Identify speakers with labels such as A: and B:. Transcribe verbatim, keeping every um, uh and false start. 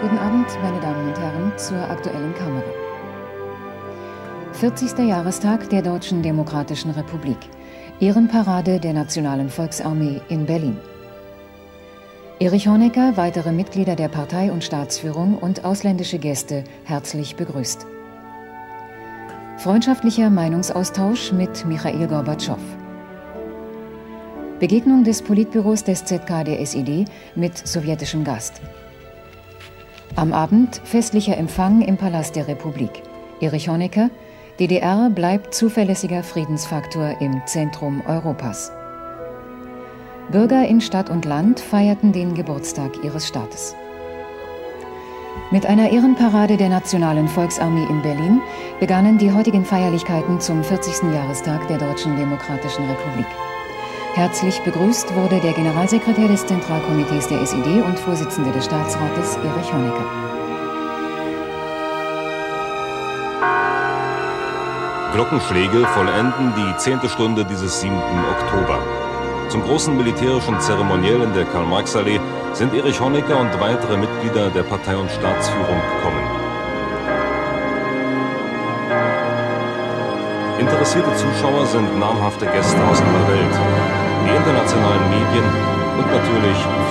A: Guten Abend, meine Damen und Herren, zur Aktuellen Kamera. vierzigster Jahrestag der Deutschen Demokratischen Republik. Ehrenparade der Nationalen Volksarmee in Berlin. Erich Honecker, weitere Mitglieder der Partei und Staatsführung und ausländische Gäste herzlich begrüßt. Freundschaftlicher Meinungsaustausch mit Michail Gorbatschow. Begegnung des Politbüros des Z K der S E D mit sowjetischem Gast. Am Abend festlicher Empfang im Palast der Republik. Erich Honecker: D D R bleibt zuverlässiger Friedensfaktor im Zentrum Europas. Bürger in Stadt und Land feierten den Geburtstag ihres Staates. Mit einer Ehrenparade der Nationalen Volksarmee in Berlin begannen die heutigen Feierlichkeiten zum vierzigsten Jahrestag der Deutschen Demokratischen Republik. Herzlich begrüßt wurde der Generalsekretär des Zentralkomitees der S E D und Vorsitzende des Staatsrates, Erich Honecker.
B: Glockenschläge vollenden die zehnte Stunde dieses siebten Oktober. Zum großen militärischen Zeremoniell in der Karl-Marx-Allee sind Erich Honecker und weitere Mitglieder der Partei- und Staatsführung gekommen. Interessierte Zuschauer sind namhafte Gäste aus aller Welt, die internationalen Medien und natürlich